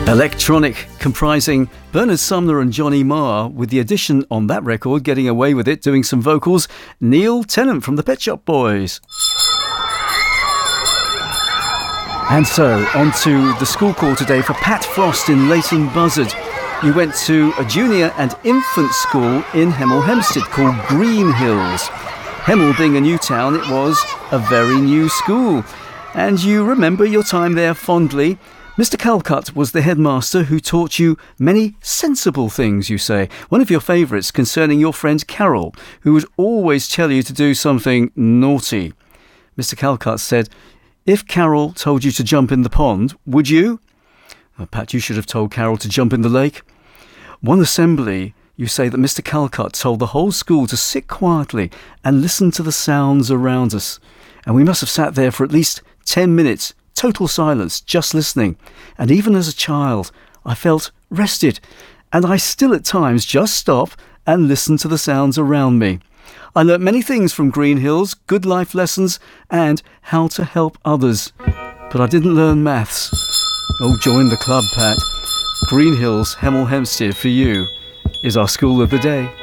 Electronic, comprising Bernard Sumner and Johnny Marr, with the addition on that record, getting away with it, doing some vocals, Neil Tennant from the Pet Shop Boys. And so, on to the school call today for Pat Frost in Leighton Buzzard. You went to a junior and infant school in Hemel Hempstead called Green Hills. Hemel being a new town, it was a very new school. And you remember your time there fondly. Mr. Calcutt was the headmaster who taught you many sensible things, you say. One of your favourites concerning your friend Carol, who would always tell you to do something naughty. Mr. Calcutt said, if Carol told you to jump in the pond, would you? Well, Pat, you should have told Carol to jump in the lake. One assembly, you say that Mr. Calcutt told the whole school to sit quietly and listen to the sounds around us. And we must have sat there for at least 10 minutes, total silence, just listening. And even as a child, I felt rested. And I still at times just stop and listen to the sounds around me. I learnt many things from Green Hills, good life lessons, and how to help others. But I didn't learn maths. Oh, join the club, Pat. Green Hills, Hemel Hempstead, for you, is our school of the day.